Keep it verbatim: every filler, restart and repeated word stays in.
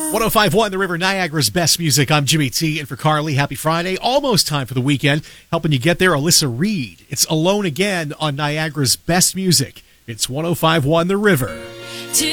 one oh five point one The River, Niagara's best music. I'm Jimmy T, and for Carly, happy Friday. Almost time for the weekend. Helping you get there, Alyssa Reed. It's Alone Again on Niagara's best music. It's one oh five point one The River.